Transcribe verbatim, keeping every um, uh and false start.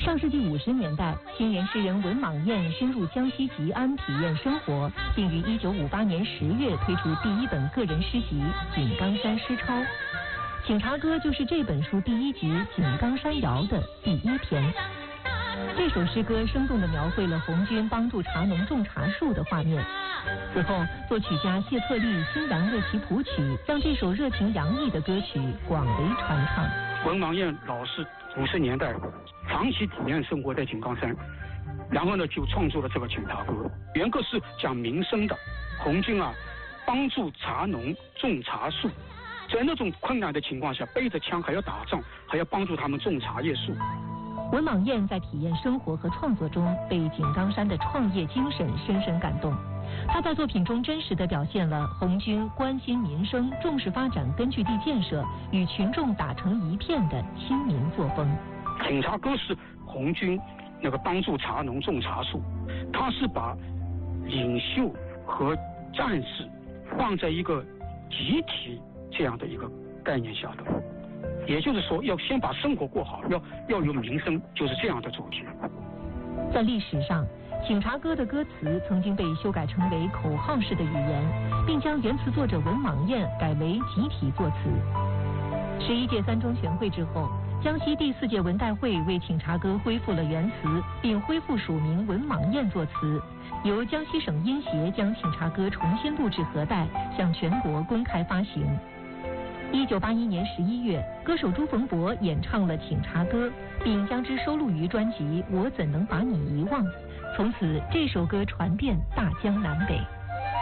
上世纪五十年代，青年诗人文莽彦深入江西吉安体验生活，并于一九五八年十月推出第一本个人诗集《井冈山诗抄》。《请茶歌》就是这本书第一集《井冈山谣》的第一篇。这首诗歌生动地描绘了红军帮助茶农种茶树的画面。此后，作曲家谢特立欣然为其谱曲，让这首热情洋溢的歌曲广为传唱。 文莽彦老师五十年代长期体验生活在井冈山，然后呢就创作了这个《请茶歌》。原歌是讲民生的，红军啊帮助茶农种茶树，在那种困难的情况下，背着枪还要打仗，还要帮助他们种茶叶树。 文莽彦在体验生活和创作中，被井冈山的创业精神深深感动。他在作品中真实地表现了红军关心民生、重视发展根据地建设、与群众打成一片的亲民作风。 请茶歌是红军那个帮助茶农种茶树，他是把领袖和战士放在一个集体这样的一个概念下的。也就是说，要先把生活过好，要要有民生，就是这样的主题。 在历史上，《请茶歌》的歌词曾经被修改成为口号式的语言，并将原词作者文莽彦改为集体作词。十一届三中全会之后，江西第四届文代会为《请茶歌》恢复了原词，并恢复署名文莽彦作词，由江西省音协将《请茶歌》重新录制核带，向全国公开发行。一九八一年十一月，歌手朱逢博演唱了《请茶歌》，并将之收录于专辑《我怎能把你遗忘》。从此，这首歌传遍大江南北。